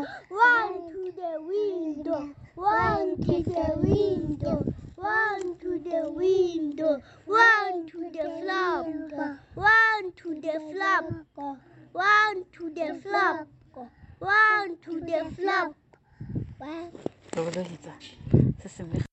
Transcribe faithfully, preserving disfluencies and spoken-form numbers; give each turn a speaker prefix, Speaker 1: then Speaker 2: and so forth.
Speaker 1: One to the window. One to the window. One to the window. One to the flop. One to the flop. One to the flop. One to the flop.
Speaker 2: Dovolita. Це